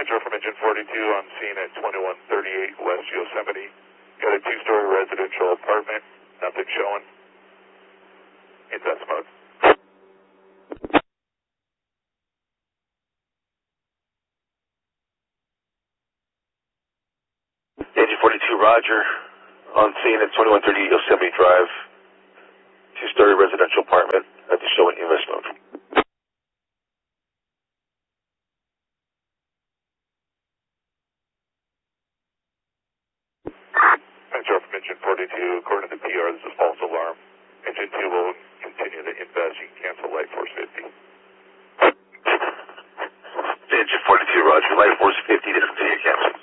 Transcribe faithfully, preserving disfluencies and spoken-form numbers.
Metro from engine forty-two, I'm seeing at twenty-one thirty-eight West Yosemite. Got a two-story residential apartment, nothing showing. Invest mode. Engine forty-two, Roger. On scene at twenty-one thirty Yosemite Drive. Two-story residential apartment. Nothing showing. Invest mode. Metro from engine forty-two, according to the P R, this is false alarm. Engine two will continue to invest. You can cancel Light Force fifty. Engine forty-two, Roger. Light Force fifty to continue cancel.